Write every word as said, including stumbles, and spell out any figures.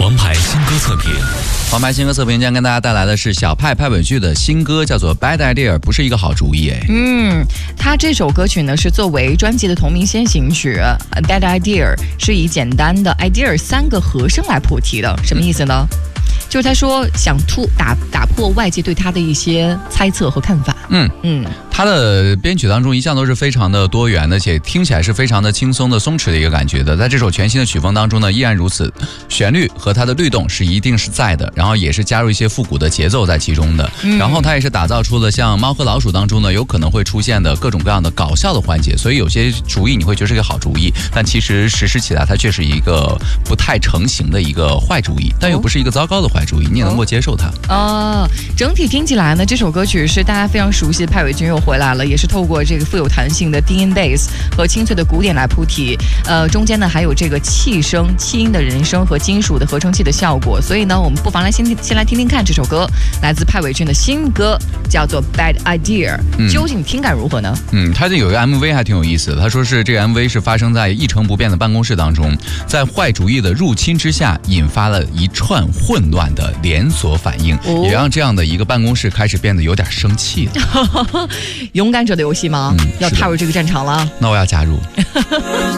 王牌新歌测评， 王牌新歌测评将跟大家带来的是小派派尾剧的新歌，叫做 Bad Idea， 不是一个好主意哎。 嗯，他这首歌曲呢是作为专辑的同名先行曲 ，Bad Idea 是以简单的 idea 三个和声来破题的，什么意思呢？就是他说想突打打破外界对他的一些猜测和看法。 嗯嗯，他的编曲当中一向都是非常的多元的，而且听起来是非常的轻松的、松弛的一个感觉的。在这首全新的曲风当中呢，依然如此，旋律和它的律动是一定是在的，然后也是加入一些复古的节奏在其中的。嗯、然后他也是打造出了像《猫和老鼠》当中呢有可能会出现的各种各样的搞笑的环节，所以有些主意你会觉得是个好主意，但其实实施起来它却是一个不太成型的一个坏主意，但又不是一个糟糕的坏主意，你也能够接受它。 哦，整体听起来呢，这首歌曲是大家非常熟悉的派尾君又回来了，也是透过这个富有弹性的低音 bass 和清脆的鼓点来铺题，呃，中间呢还有这个气声、气音的人声和金属的合成器的效果，所以呢，我们不妨来先先来听听看这首歌，来自派尾君的新歌，叫做 Bad Idea，、嗯、究竟听感如何呢？ 嗯，他这有一个 M V 还挺有意思的，他说是这个 M V 是发生在一成不变的办公室当中，在坏主意的入侵之下，引发了一串混乱的连锁反应，哦、也让这样的一个办公室开始变得有点生气了。 勇敢者的游戏吗？嗯、要踏入这个战场了。 那我要加入。